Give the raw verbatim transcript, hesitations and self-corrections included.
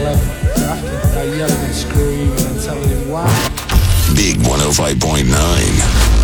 eleven. So after uh, yelling and screaming and telling him why. Big one oh five point nine.